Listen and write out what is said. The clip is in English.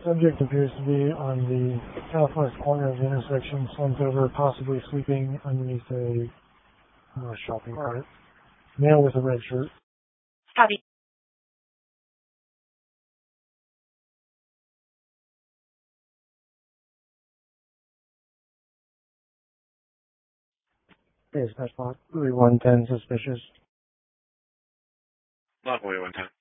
Subject appears to be on the southwest corner of the intersection, slumped over, possibly sleeping underneath a shopping cart. Male with a red shirt. Copy. Dispatch block. Louis 110 suspicious. Block Louis 110.